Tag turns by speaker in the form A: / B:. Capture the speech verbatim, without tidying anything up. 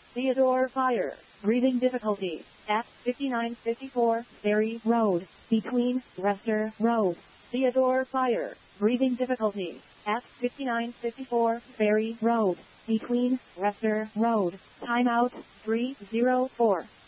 A: Theodore Fire. Breathing difficulty. At fifty-nine fifty-four Ferry Road. Between Rester Road. Theodore Fire. Breathing difficulty. At fifty-nine fifty-four Ferry Road. Between Rester Road. Timeout three zero four.